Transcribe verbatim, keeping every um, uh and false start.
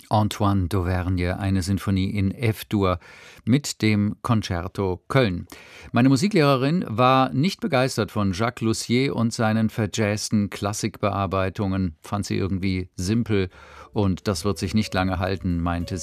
Antoine d'Auvergne, eine Sinfonie in F-Dur mit dem Concerto Köln. Meine Musiklehrerin war nicht begeistert von Jacques Lussier und seinen verjazzten Klassikbearbeitungen, fand sie irgendwie simpel und das wird sich nicht lange halten, meinte